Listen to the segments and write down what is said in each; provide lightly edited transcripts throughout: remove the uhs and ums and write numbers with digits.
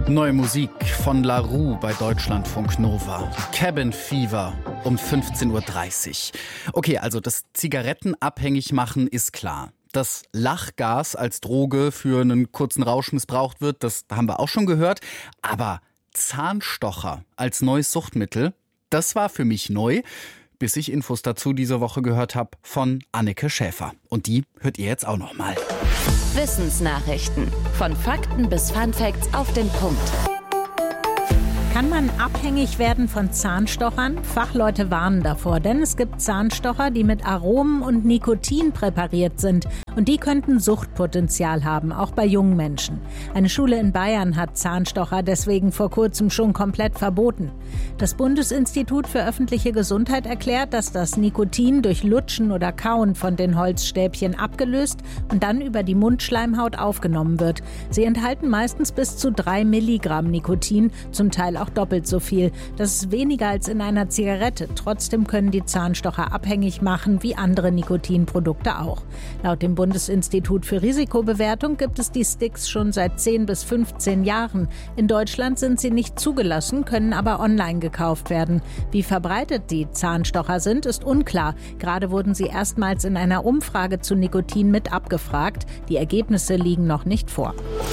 Neue Musik von La Roux bei Deutschlandfunk Nova. Cabin Fever um 15.30 Uhr. Okay, also das Zigarettenabhängig machen ist klar. Dass Lachgas als Droge für einen kurzen Rausch missbraucht wird, das haben wir auch schon gehört. Aber Zahnstocher als neues Suchtmittel, das war für mich neu, bis ich Infos dazu diese Woche gehört habe von Anneke Schäfer. Und die hört ihr jetzt auch noch mal. Wissensnachrichten. Von Fakten bis Funfacts auf den Punkt. Kann man abhängig werden von Zahnstochern? Fachleute warnen davor, denn es gibt Zahnstocher, die mit Aromen und Nikotin präpariert sind. Und die könnten Suchtpotenzial haben, auch bei jungen Menschen. Eine Schule in Bayern hat Zahnstocher deswegen vor kurzem schon komplett verboten. Das Bundesinstitut für öffentliche Gesundheit erklärt, dass das Nikotin durch Lutschen oder Kauen von den Holzstäbchen abgelöst und dann über die Mundschleimhaut aufgenommen wird. Sie enthalten meistens bis zu 3 Milligramm Nikotin, zum Teil auch doppelt so viel. Das ist weniger als in einer Zigarette. Trotzdem können die Zahnstocher abhängig machen, wie andere Nikotinprodukte auch. Laut dem Bundesinstitut für Risikobewertung gibt es die Sticks schon seit 10 bis 15 Jahren. In Deutschland sind sie nicht zugelassen, können aber online gekauft werden. Wie verbreitet die Zahnstocher sind, ist unklar. Gerade wurden sie erstmals in einer Umfrage zu Nikotin mit abgefragt. Die Ergebnisse liegen noch nicht vor.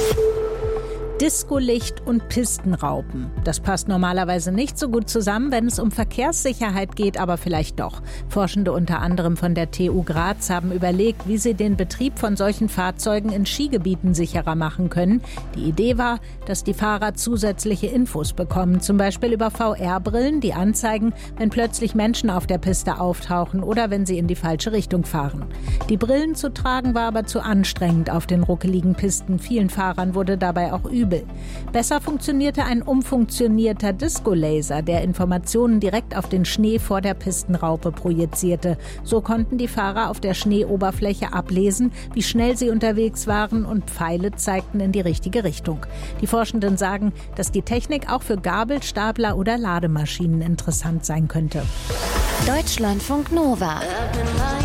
Discolicht und Pistenraupen. Das passt normalerweise nicht so gut zusammen, wenn es um Verkehrssicherheit geht, aber vielleicht doch. Forschende unter anderem von der TU Graz haben überlegt, wie sie den Betrieb von solchen Fahrzeugen in Skigebieten sicherer machen können. Die Idee war, dass die Fahrer zusätzliche Infos bekommen, zum Beispiel über VR-Brillen, die anzeigen, wenn plötzlich Menschen auf der Piste auftauchen oder wenn sie in die falsche Richtung fahren. Die Brillen zu tragen war aber zu anstrengend auf den ruckeligen Pisten. Vielen Fahrern wurde dabei auch übel. Besser funktionierte ein umfunktionierter Disco-Laser, der Informationen direkt auf den Schnee vor der Pistenraupe projizierte. So konnten die Fahrer auf der Schneeoberfläche ablesen, wie schnell sie unterwegs waren, und Pfeile zeigten in die richtige Richtung. Die Forschenden sagen, dass die Technik auch für Gabelstapler oder Lademaschinen interessant sein könnte. Deutschlandfunk Nova.